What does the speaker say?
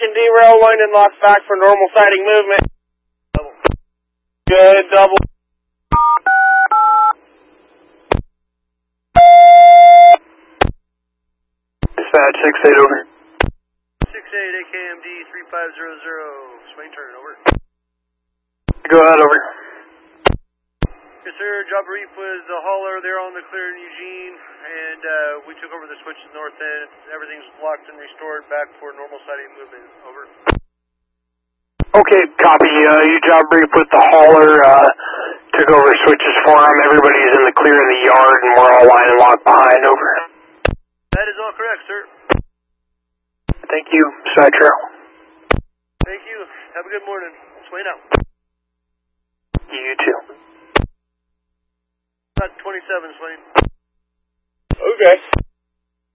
can derail, line and lock back for normal siding movement. Good, double. Dispatch 6-8, over. 6-8, AKMD 3500, Swain turn, over. Go ahead, over. Yes, sir. Job brief was the hauler there on the clear in Eugene, and we took over the switch to the north end. Everything's locked and restored back for normal siding movement. Over. Okay, copy. You job brief with the hauler. Took over switches for him. Everybody's in the clear in the yard, and we're all line and locked behind. Over. That is all correct, sir. Thank you, Citro. Thank you. Have a good morning. Swain out. You too. About 27, Swain. Okay.